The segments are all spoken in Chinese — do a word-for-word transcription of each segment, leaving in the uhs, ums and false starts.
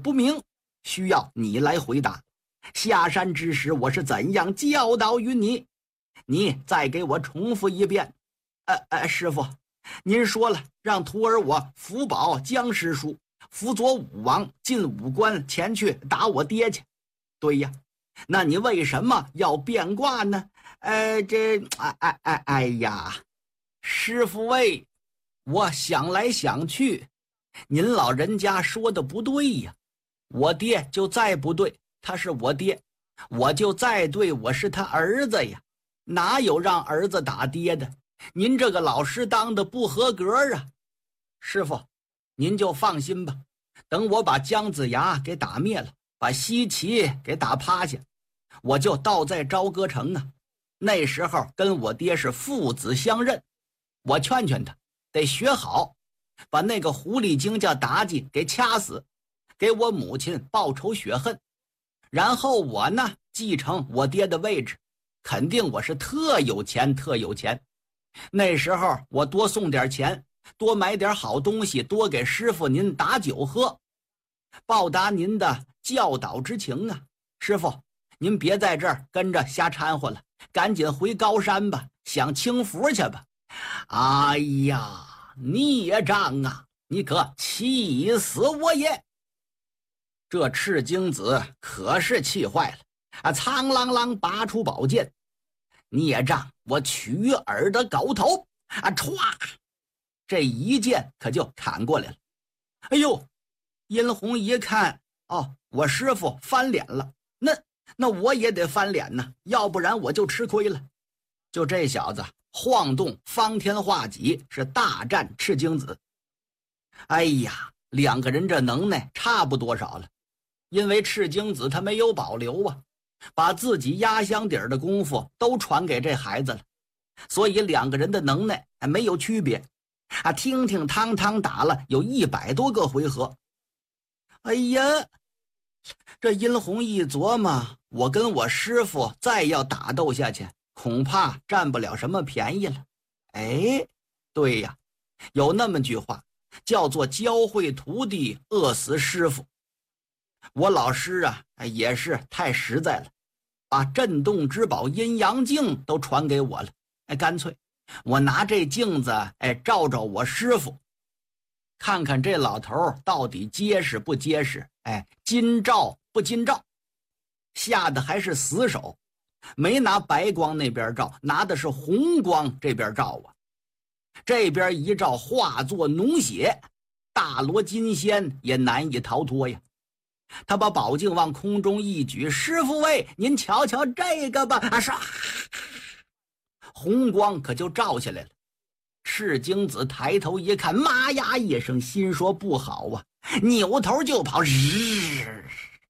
不明，需要你来回答。下山之时，我是怎样教导于你？你再给我重复一遍。呃呃，师傅，您说了，让徒儿我辅保江师叔，辅佐武王进武关前去打我爹去。对呀，那你为什么要变卦呢？呃，这，哎哎哎哎呀，师傅喂，我想来想去，您老人家说的不对呀。我爹就再不对，他是我爹；我就再对，我是他儿子呀。哪有让儿子打爹的？您这个老师当的不合格啊！师傅，您就放心吧，等我把姜子牙给打灭了，把西岐给打趴下，我就倒在朝歌城啊。那时候跟我爹是父子相认，我劝劝他得学好，把那个狐狸精叫妲己给掐死，给我母亲报仇雪恨。然后我呢，继承我爹的位置，肯定我是特有钱特有钱。那时候我多送点钱，多买点好东西，多给师傅您打酒喝，报答您的教导之情啊。师傅，您别在这儿跟着瞎掺和了，赶紧回高山吧，享清福去吧。哎呀，孽障啊，你可气死我也！这赤精子可是气坏了啊，苍啷啷拔出宝剑，孽障，我取耳的狗头啊！歘，这一剑可就砍过来了。哎呦，殷红一看，哦，我师傅翻脸了，那那我也得翻脸呢，要不然我就吃亏了。就这小子晃动方天画戟，是大战赤精子。哎呀，两个人这能耐差不多少了，因为赤精子他没有保留啊，把自己压箱底儿的功夫都传给这孩子了，所以两个人的能耐没有区别啊，听听汤汤打了有一百多个回合。哎呀，这殷红一琢磨，我跟我师傅再要打斗下去，恐怕占不了什么便宜了。哎，对呀，有那么句话叫做教会徒弟，饿死师傅。我老师啊，也是太实在了，把镇洞之宝阴阳镜都传给我了。哎，干脆我拿这镜子，哎，照照我师傅，看看这老头到底结实不结实，哎，金照不金照。下的还是死手，没拿白光那边照，拿的是红光这边照啊。这边一照，化作脓血，大罗金仙也难以逃脱呀。他把宝镜往空中一举，师傅喂，您瞧瞧这个吧！啊，唰，红光可就照下来了。赤精子抬头一看，妈呀一声，心说不好啊，扭头就跑，日，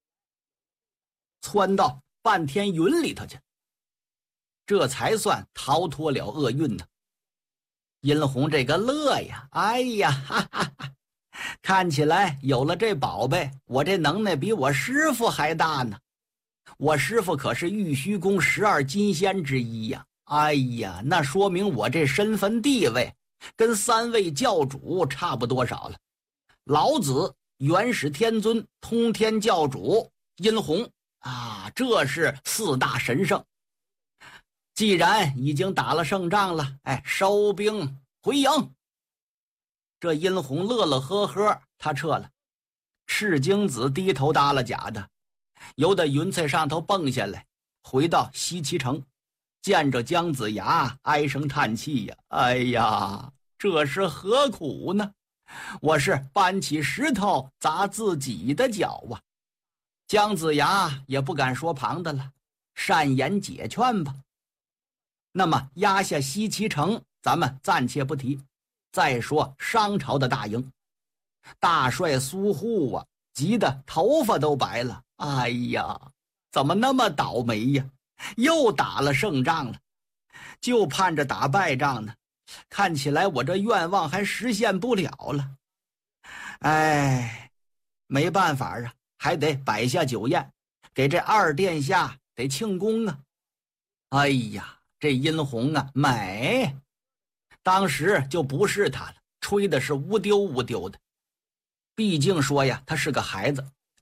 窜到半天云里头去，这才算逃脱了厄运呢。殷红这个乐呀，哎呀，哈哈哈！看起来有了这宝贝，我这能耐比我师傅还大呢。我师傅可是玉虚宫十二金仙之一呀！哎呀，那说明我这身份地位跟三位教主差不多少了。老子、元始天尊、通天教主、殷红啊，这是四大神圣。既然已经打了胜仗了，哎，收兵回营。这殷红乐乐呵呵，他撤了。赤精子低头耷拉假的，由得云彩上头蹦下来，回到西岐城，见着姜子牙，唉声叹气呀，哎呀，这是何苦呢？我是搬起石头砸自己的脚啊！姜子牙也不敢说旁的了，善言解劝吧。那么压下西岐城，咱们暂且不提。再说商朝的大营，大帅苏护啊，急得头发都白了。哎呀，怎么那么倒霉呀？又打了胜仗了，就盼着打败仗呢。看起来我这愿望还实现不了了。哎，没办法啊，还得摆下酒宴，给这二殿下得庆功啊。哎呀，这殷红啊，美！当时就不是他了，吹的是乌丢乌丢的。毕竟说呀，他是个孩子，